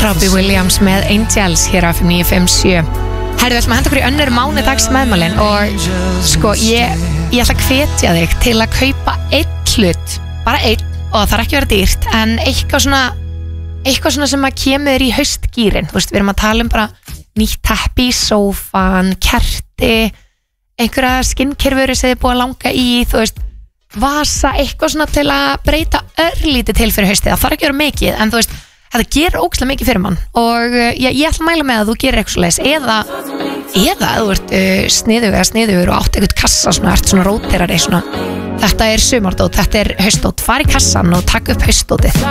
Robbie Williams með Angels hér af 957. Herðu, við ætlum að henda okkur í önnur mánudags meðmælin og sko, ég ætla að hvetja þig til að kaupa einn hlut, bara einn, og það þarf ekki að vera dýrt, en eitthvað svona sem að kemur í haustgýrin. Þú veist, við erum að tala um bara nýtt teppi í sófan, kerti, einhverja skinnkerfuru sem þið búið að langa í, þú veist, vasa, eitthvað svona til að breyta örlítið til fyrir haustið. Það þarf ekki að vera mikið, en þú veist, þetta gerir ógeðslega mikið fyrir mann og ég ætla að mæla með að þú gerir eitthvað svoleiðis eða þú ert sniðugur og átt eitthvað kassa svona, ert svona róterari svona. Þetta er sumardót, þetta er haustdót, far í kassan og takk upp haustdótið.